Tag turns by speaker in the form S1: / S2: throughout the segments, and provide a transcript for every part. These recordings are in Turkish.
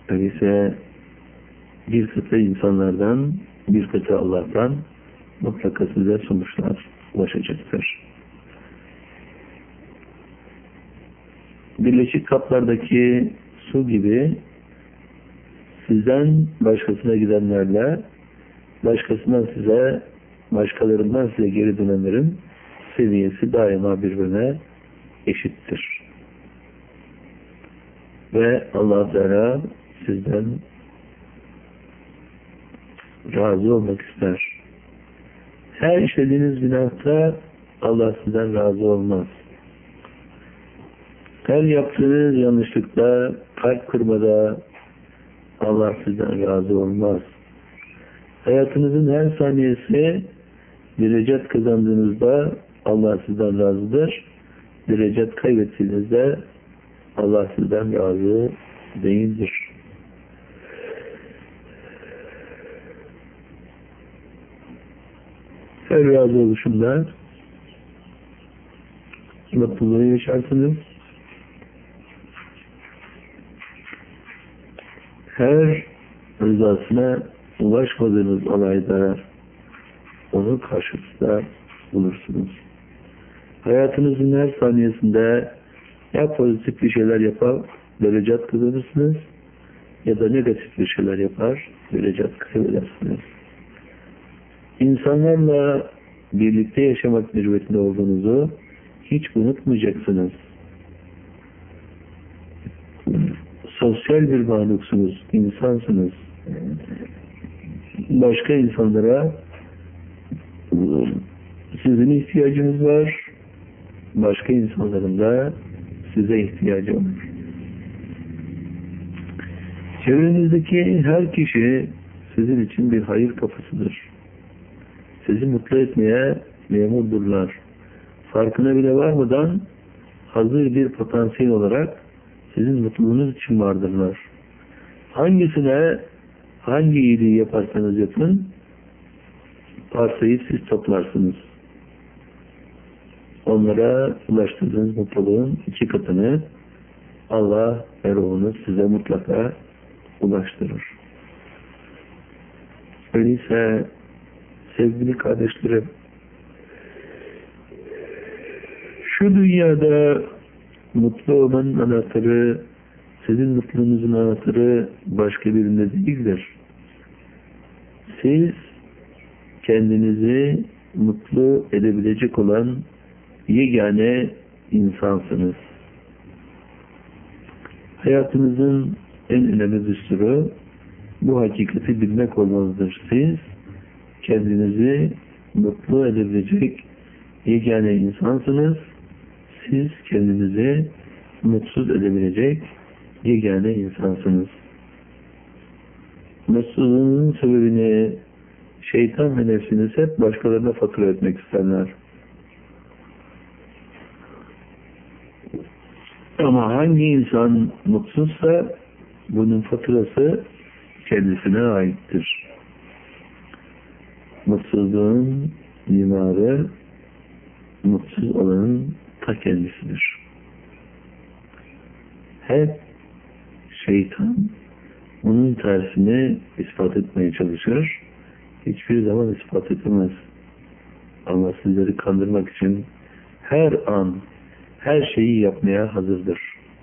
S1: Öyleyse bir kıta insanlardan, bir kıta Allah'tan mutlaka size sonuçlar ulaşacaktır. Birleşik kaplardaki su gibi sizden başkasına gidenlerle başkasından size, başkalarından size geri dönenlerin seviyesi daima birbirine eşittir. Ve Allah Teala sizden razı olmak ister. Her işlediğiniz günahta Allah sizden razı olmaz. Her yaptığınız yanlışlıkta, kalp kırmada Allah sizden razı olmaz. Hayatınızın her saniyesi derecet kazandığınızda Allah sizden razıdır. Derecet kaybettiğinizde Allah sizden razı değildir. Her razı oluşunda mutluluğu yaşarsınız. Her rızasına ulaşmadığınız olayda onu karşınızda bulursunuz. Hayatınızın her saniyesinde ya pozitif bir şeyler yapar, derecet kazanırsınız ya da negatif bir şeyler yapar, derecet kaybedersiniz. İnsanlarla birlikte yaşamak mecburiyetinde olduğunuzu hiç unutmayacaksınız. Sosyal bir mahluksunuz, insansınız. Başka insanlara sizin ihtiyacınız var, başka insanların da size ihtiyacı var. Çevrenizdeki her kişi sizin için bir hayır kapısıdır. Sizi mutlu etmeye memurdurlar. Farkına bile varmadan hazır bir potansiyel olarak sizin mutluluğunuz için vardırlar. Hangisine hangi iyiliği yaparsanız yapın, parsayı siz toplarsınız. Onlara ulaştırdığınız mutluluğun 2 katını Allah ve ruhunuz size mutlaka ulaştırır. Öyleyse sevgili kardeşlerim, şu dünyada mutlu olmanın anahtarı, sizin mutluluğunuzun anahtarı başka birinde değildir. Siz kendinizi mutlu edebilecek olan yegane insansınız. Hayatınızın en önemli düsturu bu hakikati bilmek olmalıdır. Siz kendinizi mutlu edebilecek yegane insansınız. Siz kendinizi mutsuz edebilecek yegane insansınız. Mutsuzluğunun sebebini şeytan ve nefsiniz hep başkalarına fatura etmek isterler. Ama hangi insan mutsuzsa bunun faturası kendisine aittir. Mutsuzluğun mimarı mutsuz olanın ta kendisidir. Hep şeytan bunun tersini ispat etmeye çalışır. Hiçbir zaman ispat edemez. Ama sizleri kandırmak için her an her şeyi yapmaya hazırdır.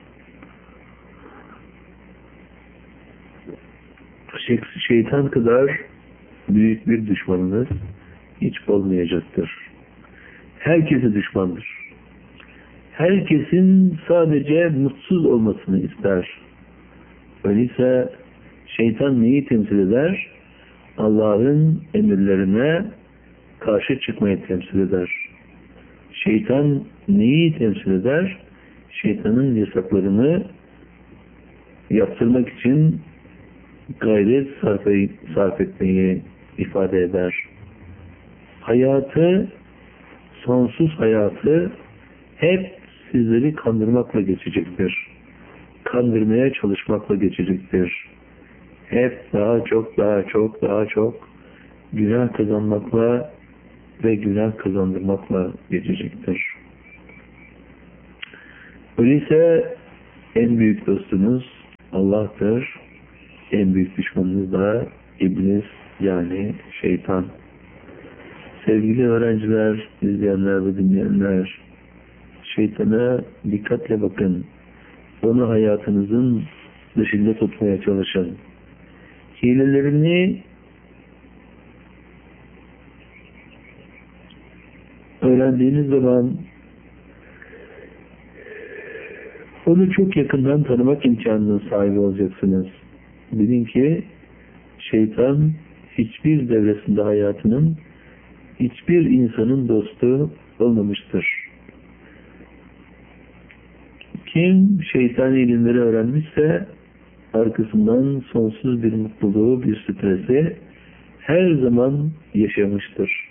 S1: Şeytan kadar büyük bir düşmanınız hiç olmayacaktır. Herkese düşmandır. Herkesin sadece mutsuz olmasını ister. Öyleyse şeytan neyi temsil eder? Allah'ın emirlerine karşı çıkmayı temsil eder. Şeytan neyi temsil eder? Şeytanın yasaklarını yaptırmak için gayret sarf etmeyi ifade eder. Hayatı, sonsuz hayatı hep sizleri kandırmakla geçecektir. Kandırmaya çalışmakla geçecektir. Hep daha çok günah kazanmakla ve günah kazandırmakla geçecektir. Öyleyse en büyük dostunuz Allah'tır. en büyük düşmanınız da iblis, yani şeytan. Sevgili öğrenciler, izleyenler ve dinleyenler, şeytana dikkatle bakın. Onu hayatınızın dışında tutmaya çalışın. Hilelerini öğrendiğiniz zaman onu çok yakından tanımak imkanının sahibi olacaksınız. Bilin ki şeytan hiçbir devresinde hayatının hiçbir insanın dostu olmamıştır. Kim şeytan ilimleri öğrenmişse arkasından sonsuz bir mutluluğu, bir stresi her zaman yaşamıştır.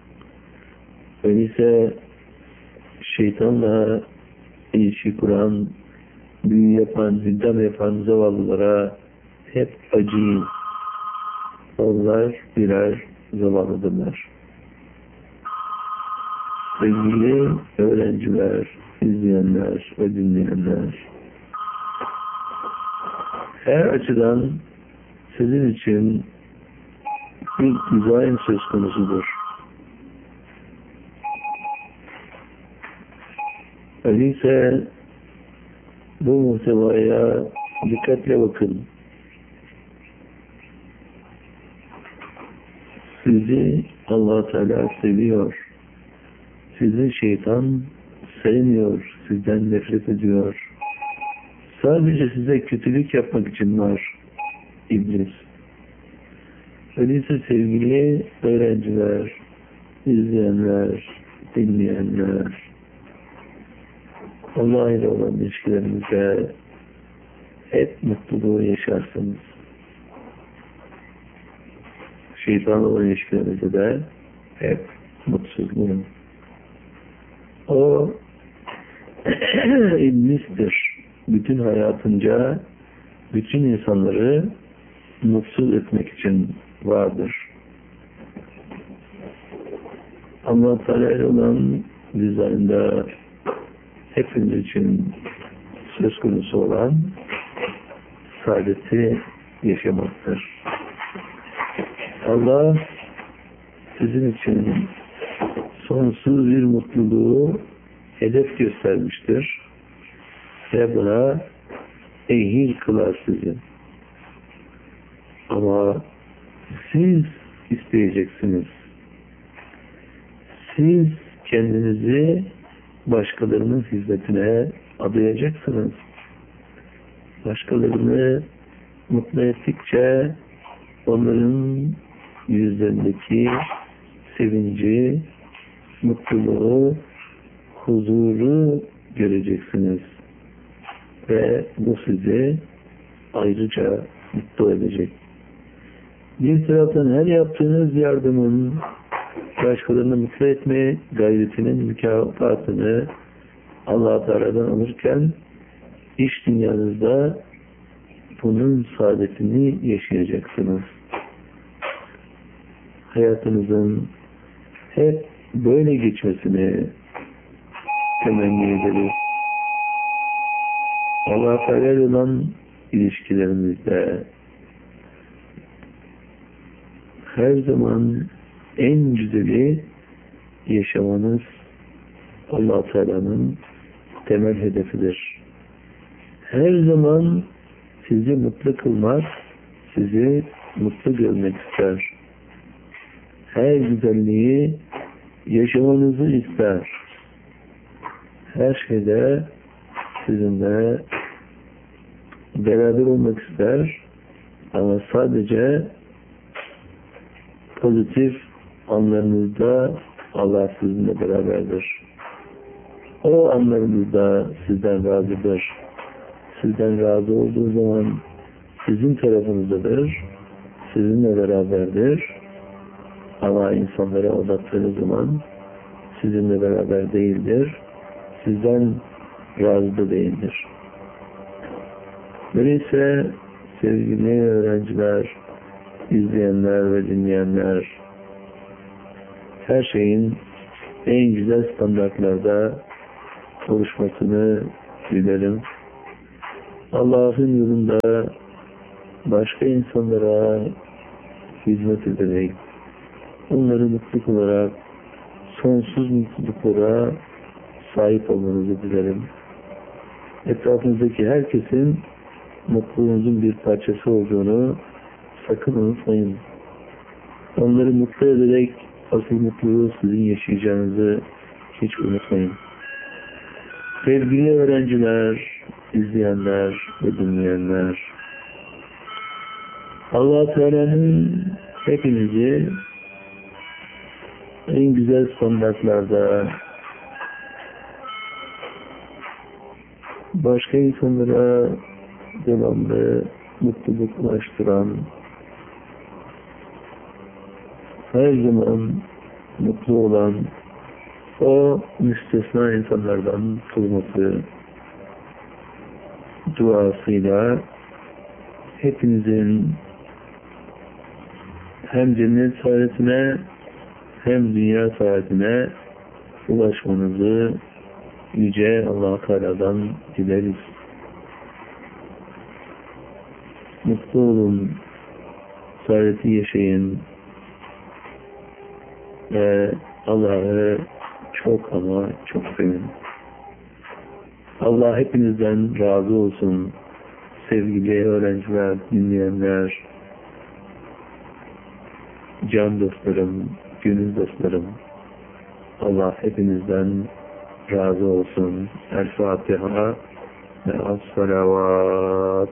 S1: Öyleyse şeytanla ilişki kuran, büyü yapan, hüddam yapan zavallılara hep acıyın. Onlar birer zavallıdırlar. Sevgili öğrenciler, izleyenler ve dinleyenler, her açıdan sizin için bir dizayn söz konusudur. Öyleyse bu muhtevaya dikkatle bakın. Sizi Allah Teala seviyor. Sizi şeytan sevmiyor, sizden nefret ediyor. Sadece size kötülük yapmak için var iblis. Öyleyse sevgili öğrenciler, izleyenler, dinleyenler, Allah ile olan ilişkilerimizde hep mutluluğu yaşarsınız. Şeytanla olan ilişkilerimizde de hep mutsuzluğu. O iblistir. Bütün hayatınca bütün insanları mutsuz etmek için vardır. Allah Teala olan dizaynda hepimiz için söz konusu olan saadeti yaşamaktır. Allah sizin için sonsuz bir mutluluğu hedef göstermiştir ve buna ehil kılar sizi. Ama siz isteyeceksiniz. Siz kendinizi başkalarının hizmetine adayacaksınız. Başkalarını mutlu ettikçe onların yüzlerindeki sevinci, mutluluğu, huzuru göreceksiniz. Ve bu sizi ayrıca mutlu edecek. Bir taraftan her yaptığınız yardımın başkalarını mutlu etme gayretinin mükafatını Allah Teala'dan alırken iş dünyanızda bunun saadetini yaşayacaksınız. Hayatınızın hep böyle geçmesini temenni ederiz. Allah Teala olan ilişkilerimizde her zaman en güzeli yaşamanız Allah Teala'nın temel hedefidir. Her zaman sizi mutlu kılmak, sizi mutlu görmek ister. Her güzelliği yaşamanızı ister. Her şeyde sizinle beraber olmak ister. Ama sadece pozitif anlarınızda Allah sizinle beraberdir. O anlarınızda sizden razıdır. Sizden razı olduğu zaman sizin tarafınızdadır. Sizinle beraberdir. Ama insanlara odaklandığı zaman sizinle beraber değildir. Sizden razı da değildir. Öyleyse sevgili öğrenciler, izleyenler ve dinleyenler, her şeyin en güzel standartlarda oluşmasını dilerim. Allah'ın yolunda başka insanlara hizmet ederek, onları mutlu olarak, sonsuz mutluluklara sahip olmanızı dilerim. Etrafınızdaki herkesin mutluluğunuzun bir parçası olduğunu sakın unutmayın. Onları mutlu ederek asıl mutluluğu sizin yaşayacağınızı hiç unutmayın. Sevgili öğrenciler, izleyenler ve dinleyenler, Allah-u Teala'nın hepinizi en güzel standartlarda başka insanlara devamlı mutluluk ulaştıran, her zaman mutlu olan o müstesna insanlardan kılması duasıyla hepinizin hem cennet saadetine hem dünya saadetine ulaşmanızı Yüce Allah-u Teala'dan dileriz. Mutlu olun, saadeti yaşayın ve Allah'ı çok ama çok sevin. Allah hepinizden razı olsun. Sevgili öğrenciler, dinleyenler, can dostlarım, gönül dostlarım, Allah hepinizden razı olsun. El Fatiha ve as-salavat.